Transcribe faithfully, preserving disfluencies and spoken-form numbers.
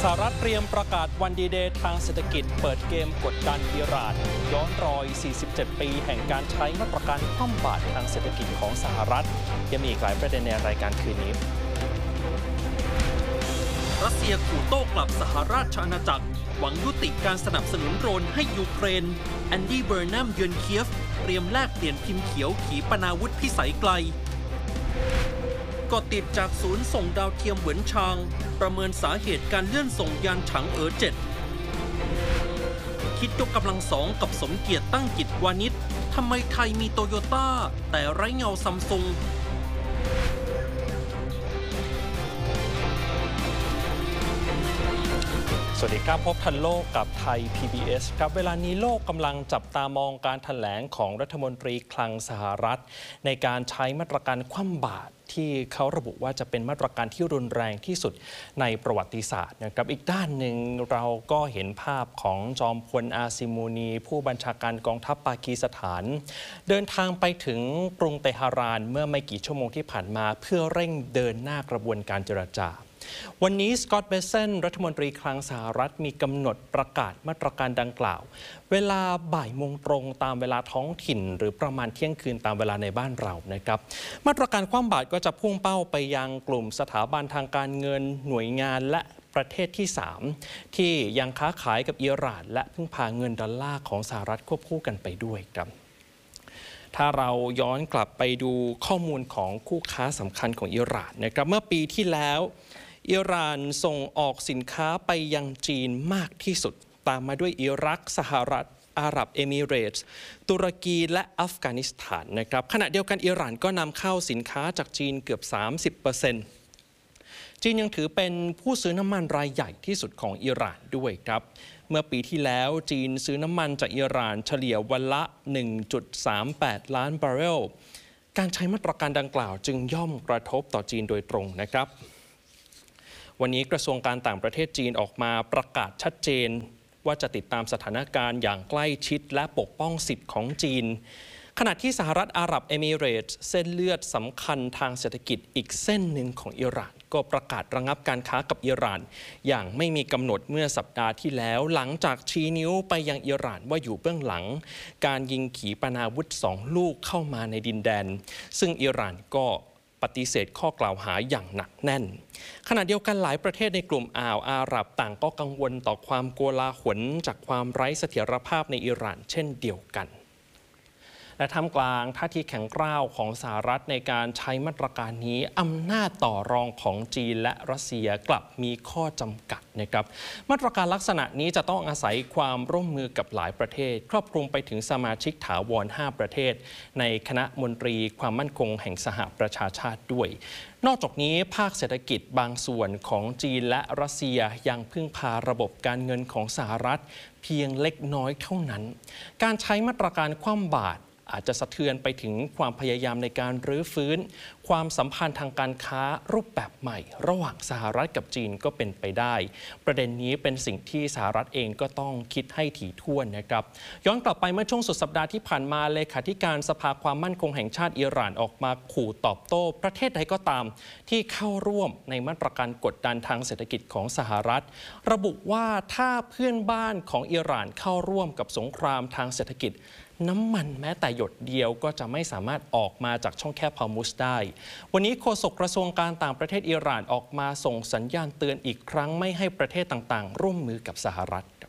สหรัฐเตรียมประกาศวันดีเดย์ทางเศรษฐกิจเปิดเกมกดดันอิหร่านย้อนรอย สี่สิบเจ็ด ปีแห่งการใช้มาตรการคว่ำบาตรทางเศรษฐกิจของสหรัฐยังมีอีกหลายประเด็นในรายการคืนนี้รัสเซียขู่โต้กลับสหราชอาณาจักรหวังยุติการสนับสนุนโดรนให้ยูเครนแอนดี้เบอร์นัมเยือนเคียฟเตรียมแลกเปลี่ยนพิมพ์เขียวขีปนาวุธพิสัยไกลก็ติดจากศูนย์ส่งดาวเทียมเหวินชางประเมินสาเหตุการเลื่อนส่งยานถังเอ๋อเจ็ดคิดยกกำลังสองกับสมเกียรติตั้งกิจวานิชทำไมไทยมีโตโยต้าแต่ไร้เงาซัมซุงสวัสดีครับพบทันโลกกับไทย พี บี เอส ครับเวลานี้โลกกำลังจับตามองการแถลงของรัฐมนตรีคลังสหรัฐในการใช้มาตรการคว่ำบาตรที่เขาระบุว่าจะเป็นมาตรการที่รุนแรงที่สุดในประวัติศาสตร์นะครับอีกด้านหนึ่งเราก็เห็นภาพของจอมพลอาซิมูนีผู้บัญชาการกองทัพปากีสถานเดินทางไปถึงกรุงเตหะรานเมื่อไม่กี่ชั่วโมงที่ผ่านมาเพื่อเร่งเดินหน้ากระบวนการเจรจาวันนี้สกอตต์ เบเซนรัฐมนตรีคลังสหรัฐมีกำหนดประกาศมาตรการดังกล่าวเวลาบ่ายโมงตรงตามเวลาท้องถิ่นหรือประมาณเที่ยงคืนตามเวลาในบ้านเรานะครับมาตรการคว่ำบาตรก็จะพุ่งเป้าไปยังกลุ่มสถาบันทางการเงินหน่วยงานและประเทศที่สามที่ยังค้าขายกับอิหร่านและพึ่งพาเงินดอลลาร์ของสหรัฐควบคู่กันไปด้วยครับถ้าเราย้อนกลับไปดูข้อมูลของคู่ค้าสำคัญของอิหร่านนะครับเมื่อปีที่แล้วอิหร่านส่งออกสินค้าไปยังจีนมากที่สุดตามมาด้วยอิรักสหรัฐอาหรับเอมิเรตส์ตุรกีและอัฟกานิสถานนะครับขณะเดียวกันอิหร่านก็นำเข้าสินค้าจากจีนเกือบ สามสิบเปอร์เซ็นต์ จีนยังถือเป็นผู้ซื้อน้ำมันรายใหญ่ที่สุดของอิหร่านด้วยครับเมื่อปีที่แล้วจีนซื้อน้ำมันจากอิหร่านเฉลี่ยวันละ หนึ่งจุดสามแปด ล้านบาร์เรลการใช้มาตรการดังกล่าวจึงย่อมกระทบต่อจีนโดยตรงนะครับวันนี้กระทรวงการต่างประเทศจีนออกมาประกาศชัดเจนว่าจะติดตามสถานการณ์อย่างใกล้ชิดและปกป้องสิทธิ์ของจีนขณะที่สหรัฐอาหรับเอมิเรตส์เส้นเลือดสำคัญทางเศรษฐกิจอีกเส้นหนึ่งของอิหร่านก็ประกาศระงับการค้ากับอิหร่านอย่างไม่มีกำหนดเมื่อสัปดาห์ที่แล้วหลังจากชี้นิ้วไปยังอิหร่านว่าอยู่เบื้องหลังการยิงขีปนาวุธสองลูกเข้ามาในดินแดนซึ่งอิหร่านก็ปฏิเสธข้อกล่าวหาอย่างหนักแน่นขณะเดียวกันหลายประเทศในกลุ่มอ่าวอาหรับต่างก็กังวลต่อความโกลาหลจากความไร้เสถียรภาพในอิหร่านเช่นเดียวกันและท่ามกลางท่าทีแข็งกร้าวของสหรัฐในการใช้มาตรการนี้อำนาจต่อรองของจีนและรัสเซียกลับมีข้อจำกัดนะครับมาตรการลักษณะนี้จะต้องอาศัยความร่วมมือกับหลายประเทศครอบคลุมไปถึงสมาชิกถาวรห้าประเทศในคณะมนตรีความมั่นคงแห่งสหประชาชาติด้วยนอกจากนี้ภาคเศรษฐกิจบางส่วนของจีนและรัสเซียยังพึ่งพาระบบการเงินของสหรัฐเพียงเล็กน้อยเท่านั้นการใช้มาตรการคว่ำบาตรอาจจะสะเทือนไปถึงความพยายามในการรื้อฟื้นความสัมพันธ์ทางการค้ารูปแบบใหม่ระหว่างสหรัฐกับจีนก็เป็นไปได้ประเด็นนี้เป็นสิ่งที่สหรัฐเองก็ต้องคิดให้ถี่ถ้วนนะครับย้อนกลับไปเมื่อช่วงสุดสัปดาห์ที่ผ่านมาเลขาธิการสภาความมั่นคงแห่งชาติอิหร่านออกมาขู่ตอบโต้ประเทศใดก็ตามที่เข้าร่วมในมาตรการกดดันทางเศรษฐกิจของสหรัฐระบุว่าถ้าเพื่อนบ้านของอิหร่านเข้าร่วมกับสงครามทางเศรษฐกิจน้ำมันแม้แต่หยดเดียวก็จะไม่สามารถออกมาจากช่องแคบฮอร์มุซได้วันนี้โฆษกกระทรวงการต่างประเทศอิหร่านออกมาส่งสัญญาณเตือนอีกครั้งไม่ให้ประเทศต่างๆร่วมมือกับสหรัฐ